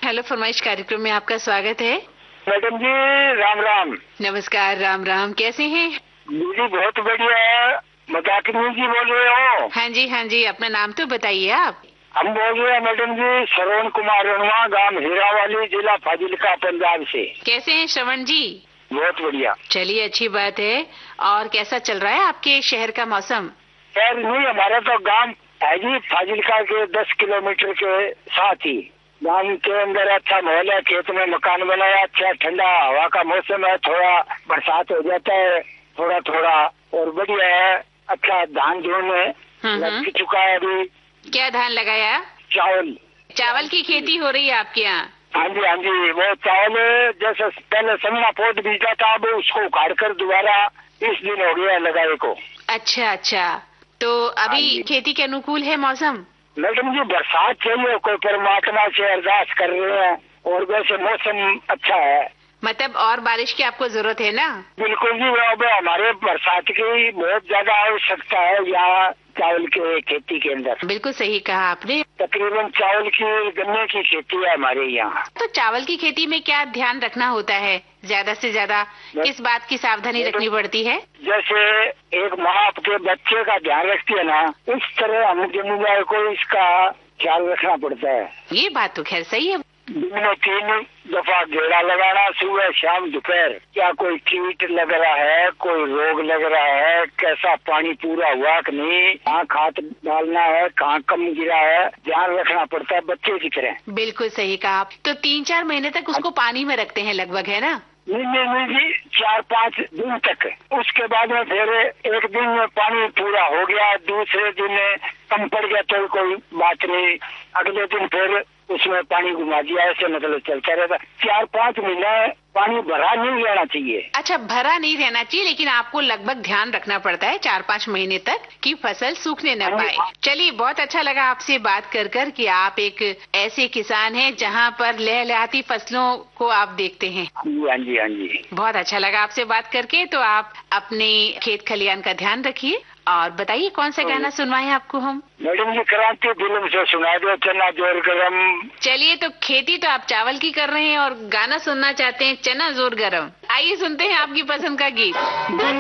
Hello फरमाइश कार्यक्रम में आपका स्वागत है। मैडम जी राम राम। नमस्कार, राम राम। कैसे हैं? दीदी बहुत बढ़िया। मजाकिनी जी बोल रहे हो? हाँ जी, अपना नाम तो बताइए आप। हम बोल रहे हैं मैडम जी श्रवण कुमार रनवा, गांव हीरावाली, जिला फाजिलका, पंजाब से। कैसे हैं श्रवण जी? बहुत बढ़िया। चलिए, अच्छी बात है। और कैसा चल रहा है आपके शहर का मौसम? खैर नहीं, हमारा तो गांव है जी फाजिलका के 10 किलोमीटर के साथ ही। गांव के अंदर अच्छा माहौल है, खेत में मकान बनाया, अच्छा ठंडा हवा का मौसम है, थोड़ा बरसात हो जाता है थोड़ा थोड़ा, और बढ़िया है। अच्छा धान जोने लग चुका है अभी। क्या धान लगाया? चावल। चावल की खेती हो रही है आपके यहाँ? हाँ जी, वो चावल जैसे पहले समना पोट बीजा था, अब उसको उखाड़ कर दोबारा 20 दिन हो गया लगाए को। अच्छा, तो अभी खेती के अनुकूल है मौसम? मैडम जी बरसात चाहिए, कोई परमात्मा से अरदास कर रहे हैं, और वैसे मौसम अच्छा है। मतलब और बारिश की आपको जरूरत है ना? बिल्कुल जी, अब हमारे बरसात की बहुत ज्यादा आवश्यकता है यहाँ चावल के खेती के अंदर। बिल्कुल सही कहा आपने। तकरीबन चावल की गन्ने की खेती है हमारे यहाँ। तो चावल की खेती में क्या ध्यान रखना होता है? ज्यादा से ज्यादा किस बात की सावधानी रखनी पड़ती है? जैसे एक माँ आपके बच्चे का ध्यान रखती है ना, इस तरह हम जमींदार को इसका ख्याल रखना पड़ता है। ये बात तो खैर सही है। दिन में 3 दफा घेरा लगाना, सुबह शाम दोपहर। क्या कोई कीट लग रहा है, कोई रोग लग रहा है, कैसा पानी पूरा हुआ कि नहीं, कहाँ खाद डालना है, कहाँ कम गिरा है, ध्यान रखना पड़ता है बच्चे की तरह। बिल्कुल सही कहा आप। तो 3-4 महीने तक उसको पानी में रखते हैं लगभग, है ना? नहीं जी, 4-5 दिन तक। उसके बाद में फिर एक दिन में पानी पूरा हो गया, दूसरे दिन कम पड़ गया तो कोई बात नहीं, अगले दिन फिर उसमें पानी घुमा दिया, ऐसे मतलब चलता रहता। 4-5 महीने पानी भरा नहीं रहना चाहिए। अच्छा, भरा नहीं रहना चाहिए, लेकिन आपको लगभग ध्यान रखना पड़ता है 4-5 महीने तक कि फसल सूखने न पाए। चलिए, बहुत अच्छा लगा आपसे बात कर कि आप एक ऐसे किसान हैं जहां पर लहलहाती फसलों को आप देखते हैं। हाँ जी। बहुत अच्छा लगा आपसे बात करके। तो आप अपने खेत खलियान का ध्यान रखिए और बताइए कौन सा गाना सुनवाएं आपको हम? मैडम जी क्रांति फिल्म से सुना दो, चना जोर गरम। चलिए, तो खेती तो आप चावल की कर रहे हैं और गाना सुनना चाहते हैं चना जोर गरम। आइए सुनते हैं आपकी पसंद का गीत।